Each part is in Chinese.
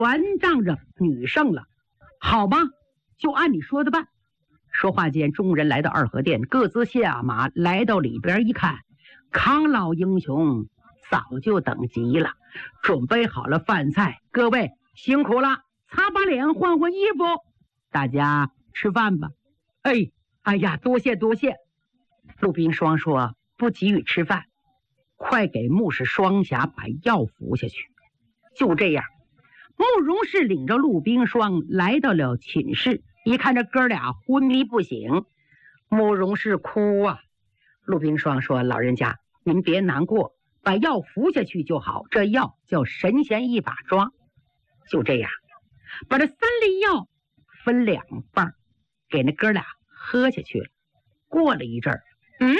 全仗着女圣了。好吧，就按你说的办。说话间，众人来到二合殿，各自下马，来到里边一看，康老英雄早就等急了，准备好了饭菜。各位辛苦了，擦把脸，换换衣服，大家吃饭吧。哎呀，多谢多谢。陆冰霜说：“不急于吃饭，快给牧师双侠把药服下去。”就这样，慕容氏领着陆冰霜来到了寝室，一看这哥俩昏迷不醒，慕容氏哭啊。陆冰霜说：“老人家，您别难过，把药服下去就好。这药叫神仙一把抓。”就这样，把这3粒药分2半，给那哥俩喝下去了。过了一阵儿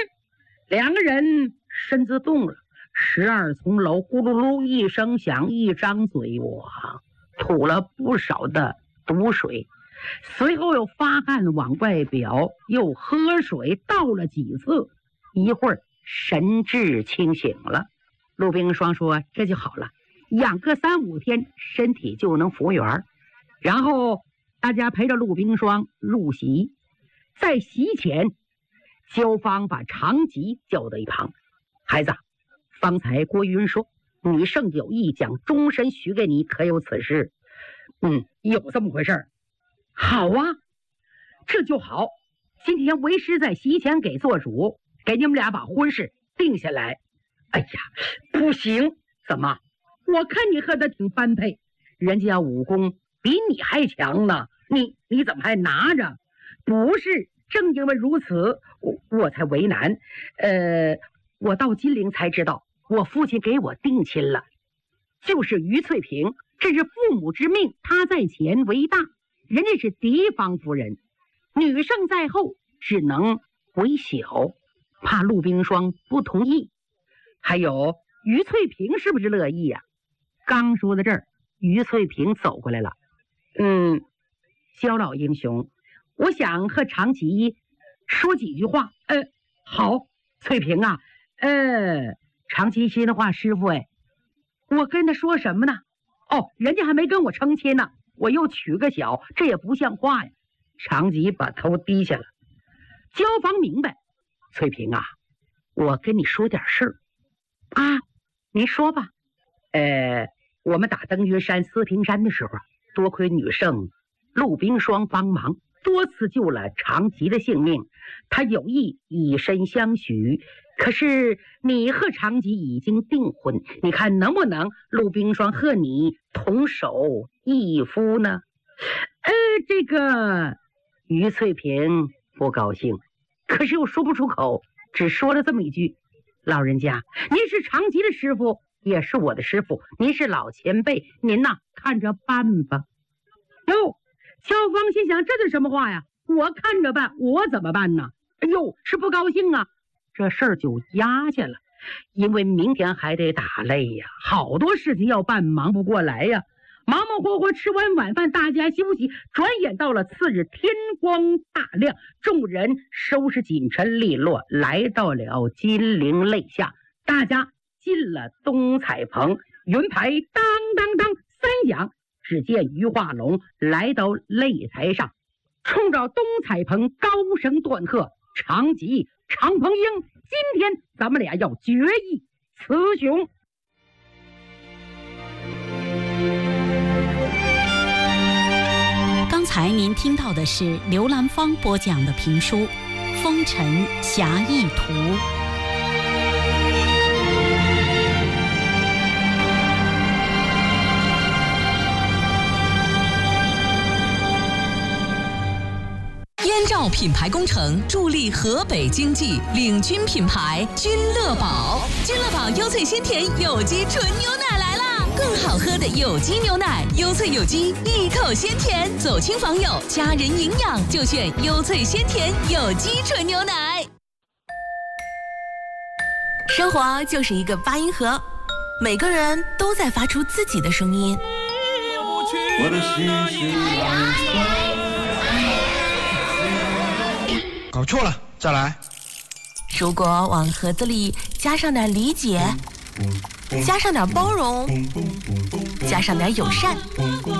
，2个人身子动了，12层楼咕噜噜一声响，一张嘴哇，吐了不少的毒水，随后又发汗往外表，又喝水倒了几次，一会儿神志清醒了。陆冰霜说：“这就好了，养个3、5天，身体就能复原。”然后大家陪着陆冰霜入席，在席前，焦芳把长吉叫到一旁：“孩子，方才郭云说女圣有意将终身许给你，可有此事？”“有这么回事。”“好啊，这就好。今天为师在席前给做主，给你们俩把婚事定下来。”“哎呀，不行！怎么？我看你和他挺般配，人家武功比你还强呢，你怎么还拿着？不是正因为如此，我才为难。我到金陵才知道，我父亲给我定亲了，就是于翠萍，这是父母之命，他在前为大，人家是嫡方夫人，女圣在后，只能为小，怕陆冰霜不同意。还有于翠萍是不是乐意呀？”刚说到这儿，于翠萍走过来了。“萧老英雄，我想和长吉说几句话。”“好，翠萍啊，长吉心的话，师傅我跟他说什么呢？人家还没跟我成亲呢，我又娶个小，这也不像话呀。”长吉把头低下了。焦芳明白：“翠萍啊，我跟你说点事儿啊，您说吧。我们打登云山四平山的时候，多亏女圣陆冰霜帮忙，多次救了长吉的性命，他有意以身相许。可是你和长吉已经订婚，你看能不能陆冰霜和你同守一夫呢？”这个于翠萍不高兴，可是又说不出口，只说了这么一句：“老人家，您是长吉的师傅，也是我的师傅，您是老前辈，您呐看着办吧。”哟，萧芳心想，这是什么话呀？我看着办，我怎么办呢？哎呦，是不高兴啊，这事儿就压下了，因为明天还得打擂呀，好多事情要办，忙不过来呀。忙忙活活吃完晚饭，大家休息，转眼到了次日天光大亮，众人收拾锦尘利落，来到了金陵擂下。大家进了东彩棚，云牌当当当3响，只见于化龙来到擂台上，冲着东彩棚高声断喝：“长吉、常鹏英，今天咱们俩要决一雌雄。” 刚才您听到的是刘兰芳播讲的评书《风尘侠义图》。 燕赵品牌工程助力河北经济，领军品牌君乐宝。君乐宝优萃鲜甜有机纯牛奶来啦！更好喝的有机牛奶，优萃有机，一口鲜甜。走亲访友，家人营养就选优萃鲜甜有机纯牛奶。 生活就是一个八音盒，每个人都在发出自己的声音。 我的心是搞错了，再来。 如果往盒子里加上点理解，加上点包容， 加上点友善。